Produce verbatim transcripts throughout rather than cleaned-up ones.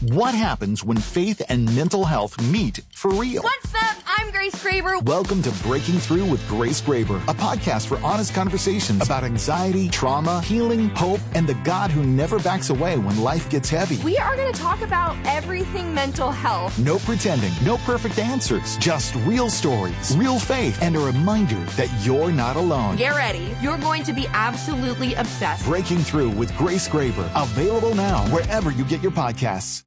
What happens when faith and mental health meet for real? What's up? I'm Grace Graber. Welcome to Breaking Through with Grace Graber, a podcast for honest conversations about anxiety, trauma, healing, hope, and the God who never backs away when life gets heavy. We are going to talk about everything mental health. No pretending, no perfect answers, just real stories, real faith, and a reminder that you're not alone. Get ready. You're going to be absolutely obsessed. Breaking Through with Grace Graber, available now wherever you get your podcasts.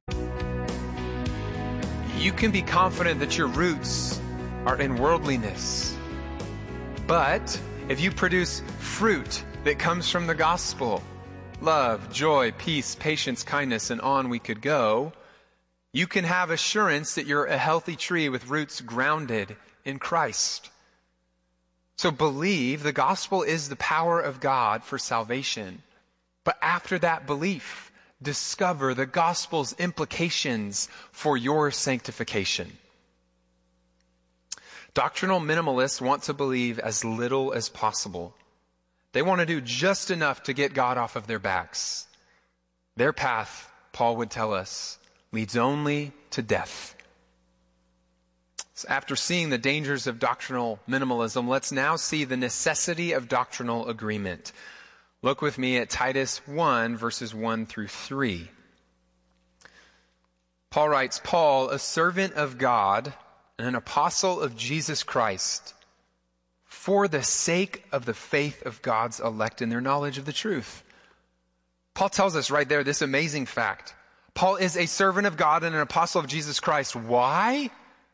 You can be confident that your roots are in worldliness. But if you produce fruit that comes from the gospel, love, joy, peace, patience, kindness, and on we could go, you can have assurance that you're a healthy tree with roots grounded in Christ. So believe the gospel is the power of God for salvation. But after that belief, discover the gospel's implications for your sanctification. Doctrinal minimalists want to believe as little as possible. They want to do just enough to get God off of their backs. Their path, Paul would tell us, leads only to death. So after seeing the dangers of doctrinal minimalism, let's now see the necessity of doctrinal agreement. Look with me at Titus one, verses one through three. Paul writes, Paul, a servant of God and an apostle of Jesus Christ, for the sake of the faith of God's elect in their knowledge of the truth. Paul tells us right there this amazing fact. Paul is a servant of God and an apostle of Jesus Christ. Why?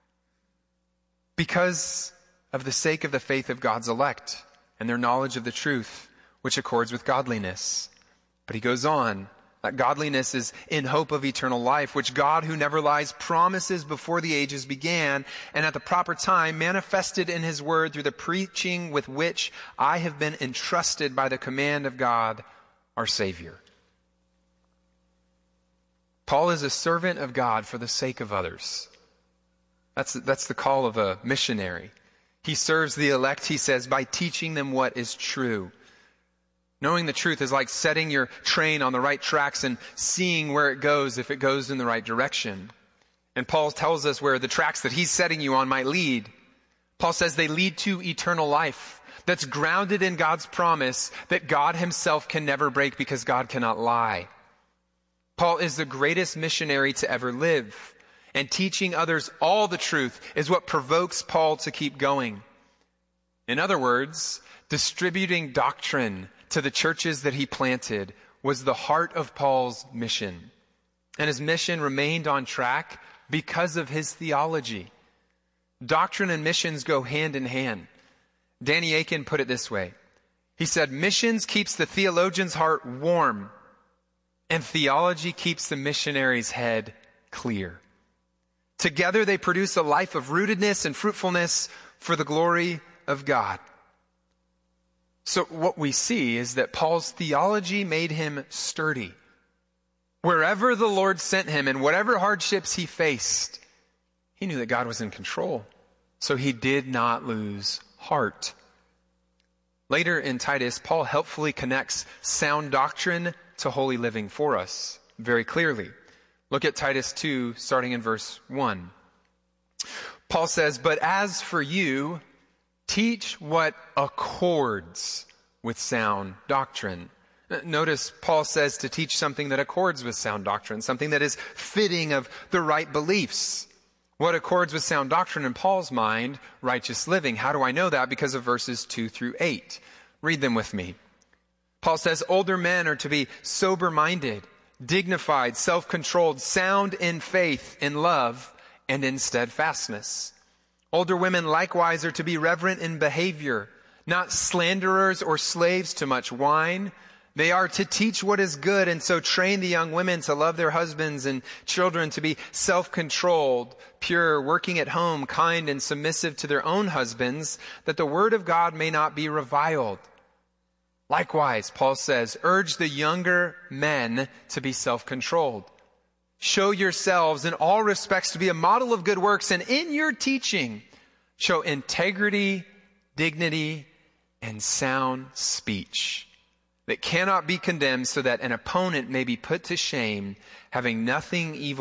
Because of the sake of the faith of God's elect and their knowledge of the truth, which accords with godliness. But he goes on, that godliness is in hope of eternal life, which God, who never lies, promises before the ages began, and at the proper time manifested in his word through the preaching with which I have been entrusted by the command of God, our Savior. Paul is a servant of God for the sake of others. That's, that's the call of a missionary. He serves the elect, he says, by teaching them what is true. Knowing the truth is like setting your train on the right tracks and seeing where it goes if it goes in the right direction. And Paul tells us where the tracks that he's setting you on might lead. Paul says they lead to eternal life that's grounded in God's promise that God himself can never break because God cannot lie. Paul is the greatest missionary to ever live, and teaching others all the truth is what provokes Paul to keep going. In other words, distributing doctrine to the churches that he planted was the heart of Paul's mission. And his mission remained on track because of his theology. Doctrine and missions go hand in hand. Danny Akin put it this way. He said, missions keeps the theologian's heart warm, and theology keeps the missionary's head clear. Together they produce a life of rootedness and fruitfulness for the glory of God. So what we see is that Paul's theology made him sturdy. Wherever the Lord sent him and whatever hardships he faced, he knew that God was in control. So he did not lose heart. Later in Titus, Paul helpfully connects sound doctrine to holy living for us very clearly. Look at Titus two, starting in verse one. Paul says, but as for you, teach what accords with sound doctrine. Notice Paul says to teach something that accords with sound doctrine, something that is fitting of the right beliefs. What accords with sound doctrine in Paul's mind? Righteous living. How do I know that? Because of verses two through eight. Read them with me. Paul says, older men are to be sober-minded, dignified, self-controlled, sound in faith, in love, and in steadfastness. Older women likewise are to be reverent in behavior, not slanderers or slaves to much wine. They are to teach what is good, and so train the young women to love their husbands and children, to be self-controlled, pure, working at home, kind and submissive to their own husbands, that the word of God may not be reviled. Likewise, Paul says, urge the younger men to be self-controlled. Show yourselves in all respects to be a model of good works, and in your teaching, show integrity, dignity, and sound speech that cannot be condemned, so that an opponent may be put to shame, having nothing evil